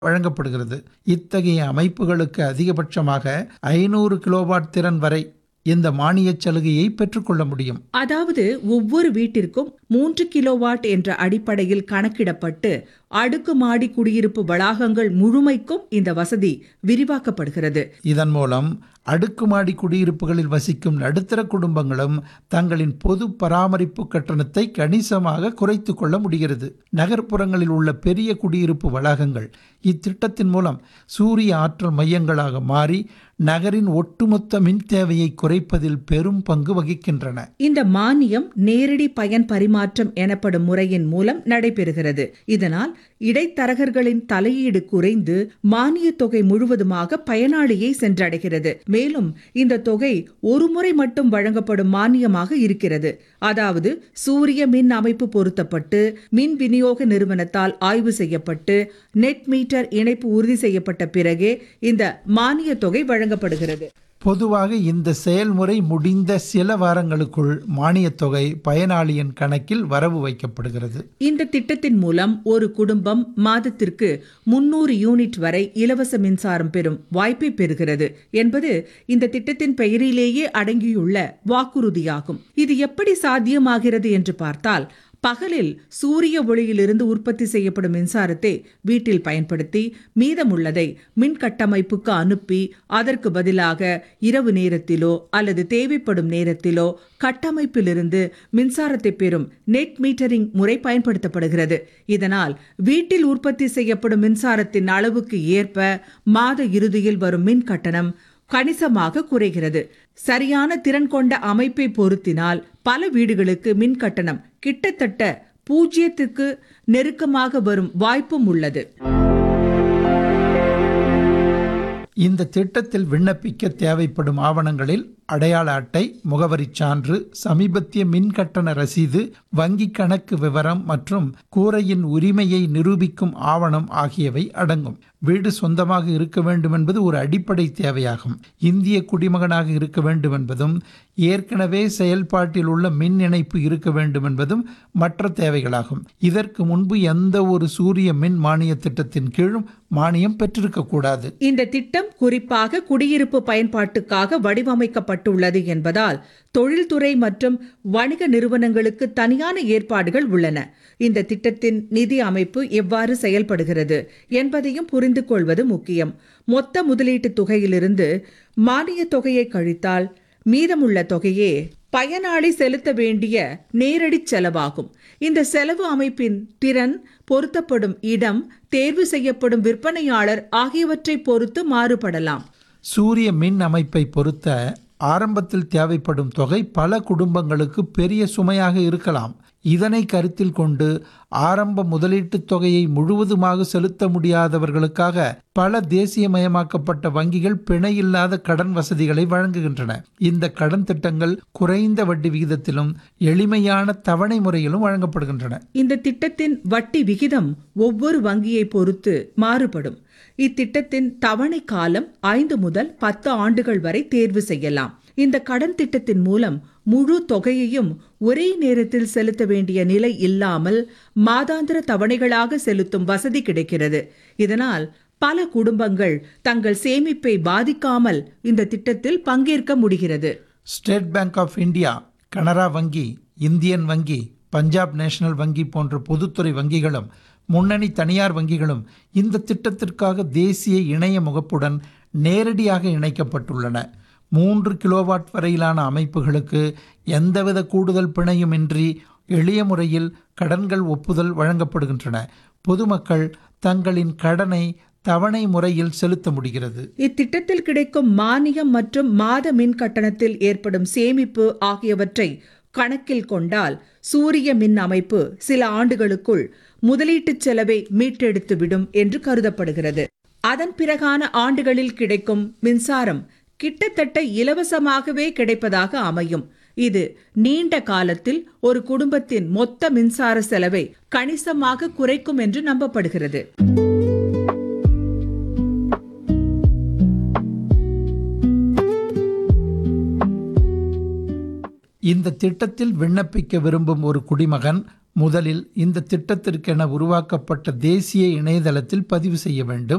வழங்கப்படுகிறது. இத்தகைய அமைப்புகளுக்கு அதிகபட்சமாக 500 கிலோவாட் திறன் வரை இந்த மானியச் சலுகையை பெற்றுக்கொள்ள முடியும். அதாவது ஒவ்வொரு வீட்டிற்கும் 3 கிலோவாட் என்ற அடிப்படையில் கணக்கிடப்பட்டு அடுக்குமாடி குடியிருப்பு வளாகங்கள் முழுமைக்கும் இந்த வசதி விரிவாக்கப்படுகிறது. இதன் மூலம் அடுக்குமாடி குடியிருப்புகளில் வசிக்கும் நடுத்தர குடும்பங்களும் தங்களின் பொது பராமரிப்பு கட்டணத்தை கணிசமாக குறைத்து கொள்ள முடிகிறது. நகர்ப்புறங்களில் உள்ள பெரிய குடியிருப்பு வளாகங்கள் இத்திட்டத்தின் மூலம் சூரிய ஆற்றல் மையங்களாக மாறி நகரின் ஒட்டுமொத்த மின் தேவையை குறைப்பதில் பெரும் பங்கு வகிக்கின்றன. இந்த மானியம் நேரடி பயன் பரிமாற்றம் எனப்படும் முறையின் மூலம் நடைபெறுகிறது. இதனால் இடைத்தரகர்களின் தலையீடு குறைந்து மானிய தொகை முழுவதுமாக பயனாளியை சென்றடைகிறது. மேலும் இந்த தொகை ஒரு முறை மட்டும் வழங்கப்படும் மானியமாக இருக்கிறது. அதாவது சூரிய மின் அமைப்பு பொருத்தப்பட்டு மின் விநியோக நிறுவனத்தால் ஆய்வு செய்யப்பட்டு நெட் மீட்டர் இணைப்பு உறுதி செய்யப்பட்ட பிறகே இந்த மானிய தொகை வழங்கப்படுகிறது. பொதுவாக இந்த செயல்முறை முடிந்த சில வாரங்களுக்குள் மானியத் தொகை பயனாளியின் கணக்கில் வரவு வைக்கப்படுகிறது. இந்த திட்டத்தின் மூலம் ஒரு குடும்பம் மாதத்திற்கு 300 யூனிட் வரை இலவச மின்சாரம் பெறும் வாய்ப்பை பெறுகிறது என்பது இந்த திட்டத்தின் பெயரிலேயே அடங்கியுள்ள வாக்குறுதியாகும். இது எப்படி சாத்தியமாகிறது என்று பார்த்தால், பகலில் சூரிய ஒளியிலிருந்து உற்பத்தி செய்யப்படும் மின்சாரத்தை வீட்டில் பயன்படுத்தி மீதமுள்ளதை மின் கட்டமைப்புக்கு அனுப்பி அதற்கு பதிலாக இரவு நேரத்திலோ அல்லது தேவைப்படும் நேரத்திலோ கட்டமைப்பிலிருந்து மின்சாரத்தை பெறும் நெட் மீட்டரிங் முறை பயன்படுத்தப்படுகிறது. இதனால் வீட்டில் உற்பத்தி செய்யப்படும் மின்சாரத்தின் அளவுக்கு ஏற்ப மாத இறுதியில் வரும் மின் கட்டணம் கணிசமாக குறைகிறது. சரியான திறன் கொண்ட அமைப்பை பொருத்தினால் பல வீடுகளுக்கு மின் கட்டணம் கிட்டத்தட்ட 0க்கு நெருக்கமாக வரும் வாய்ப்பும் உள்ளது. இந்த திட்டத்தில் விண்ணப்பிக்க தேவைப்படும் ஆவணங்களில் அடையாள அட்டை, முகவரி சான்று, சமீபத்திய மின் கட்டண ரசீது, வங்கி கணக்கு விவரம் மற்றும் கூரையின் உரிமையை நிரூபிக்கும் ஆவணம் ஆகியவை அடங்கும். வீடு சொந்தமாக இருக்க வேண்டும் என்பது ஒரு அடிப்படை தேவையாகும். இந்திய குடிமகனாக இருக்க வேண்டும் என்பதும் ஏற்கனவே செயல்பாட்டில் உள்ள மின் இணைப்பு இருக்க வேண்டும் என்பதும் மற்ற தேவைகளாகும். இதற்கு முன்பு எந்த ஒரு சூரிய மின் மானிய திட்டத்தின் கீழும் மானியம் பெற்றிருக்க கூடாது. இந்த திட்டம் குறிப்பாக குடியிருப்பு பயன்பாட்டுக்காக வடிவமைக்கப்பட்டுள்ளது என்பதால் தொழில்துறை மற்றும் வணிக நிறுவனங்களுக்கு தனியான ஏற்பாடுகள் உள்ளன. இந்த திட்டத்தின் நிதி அமைப்பு எவ்வாறு செயல்படுகிறது என்பதையும் புரிந்து கொள்வது முக்கியம். மொத்த முதலீட்டு தொகையிலிருந்து மானிய தொகையை கழித்தால் மீதமுள்ள தொகையே பயனாளி செலுத்த வேண்டிய நேரடி செலவாகும். இந்த செலவு அமைப்பின் திறன், பொருத்தப்படும் இடம், தேர்வு செய்யப்படும் விற்பனையாளர் ஆகியவற்றை பொறுத்து மாறுபடலாம். சூரிய மின் அமைப்பை பொறுத்த ஆரம்பத்தில் தேவைப்படும் தொகை பல குடும்பங்களுக்கு பெரிய சுமையாக இருக்கலாம். இதனை கருத்தில் கொண்டு ஆரம்ப முதலீட்டு தொகையை முழுவதுமாக செலுத்த முடியாதவர்களுக்காக பல தேசியமயமாக்கப்பட்ட வங்கிகள் பிணையில்லாத கடன் வசதிகளை வழங்குகின்றன. இந்த கடன் திட்டங்கள் குறைந்த வட்டி விகிதத்திலும் எளிமையான தவணை முறையிலும் வழங்கப்படுகின்றன. இந்த திட்டத்தின் வட்டி விகிதம் ஒவ்வொரு வங்கியை பொறுத்து மாறுபடும். இத்திட்டத்தின் தவணை காலம் 5 முதல் 10 ஆண்டுகள் வரை தேர்வு செய்யலாம். இந்த கடன் திட்டத்தின் மூலம் முழு தொகையையும் ஒரே நேரத்தில் செலுத்த வேண்டிய நிலை இல்லாமல் மாதாந்திர தவணைகளாக செலுத்தும் வசதி கிடைக்கிறது. இதனால் பல குடும்பங்கள் தங்கள் சேமிப்பை பாதிக்காமல் இந்த திட்டத்தில் பங்கேற்க முடிகிறது. State bank of India, Canara வங்கி, இந்தியன் வங்கி, பஞ்சாப் நேஷனல் வங்கி போன்ற பொதுத்துறை வங்கிகளும் முன்னணி தனியார் வங்கிகளும் இந்த திட்டத்திற்காக தேசிய இணைய முகப்புடன் நேரடியாக இணைக்கப்பட்டுள்ளன. 3 கிலோவாட் வரையிலான அமைப்புகளுக்கு எந்தவித கூடுதல் பிணையும் இன்றி எளிய முறையில் கடன்கள் ஒப்புதல் வழங்கப்படுகின்றன. பொதுமக்கள் தங்களின் கடனை தவணை முறையில் செலுத்த முடிகிறது. இத்திட்டத்தில் கிடைக்கும் மானியம் மற்றும் மாத மின் கட்டணத்தில் ஏற்படும் சேமிப்பு ஆகியவற்றை கணக்கில் கொண்டால் சூரிய மின் அமைப்பு சில ஆண்டுகளுக்குள் முதலீட்டு செலவை மீட்டெடுத்துவிடும் என்று கருதப்படுகிறது. அதன் பிறகான ஆண்டுகளில் கிடைக்கும் மின்சாரம் கிட்டத்தட்ட இலவசமாகவே கிடைப்பதாக அமையும். இது நீண்ட காலத்தில் ஒரு குடும்பத்தின் மொத்த மின்சார செலவை கணிசமாக குறைக்கும் என்று நம்பப்படுகிறது. இந்த திட்டத்தில் விண்ணப்பிக்க விரும்பும் ஒரு குடிமகன் முதலில் இந்த திட்டத்திற்கென உருவாக்கப்பட்ட தேசிய இணையதளத்தில் பதிவு செய்ய வேண்டும்.